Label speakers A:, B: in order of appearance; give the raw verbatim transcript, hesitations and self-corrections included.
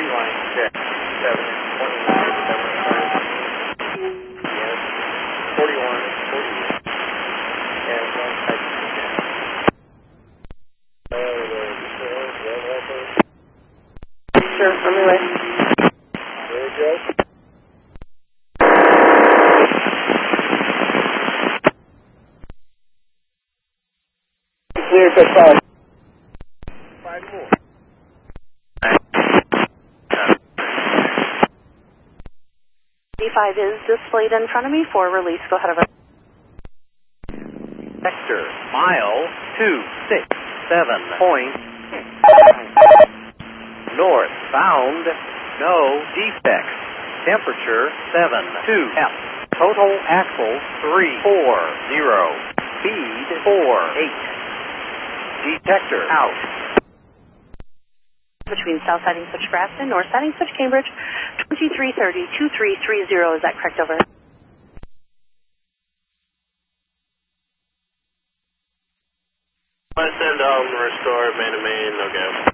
A: Tree line check. seven twenty-nine, seven thirty. Yes. forty-one, forty-one. And one type Sure, on my way. There we go. Clear to five. Five more.
B: D five is displayed in front of me for release. Go ahead over.
C: Vector, mile two six seven point northbound, no defects. Temperature seven two F. Total axle three four zero. Speed four eight. Detector out.
B: Between south siding switch Grafton, north siding switch Cambridge, twenty-three thirty, twenty-three thirty. Is that correct? Over.
A: I send home, restore, main to main, okay.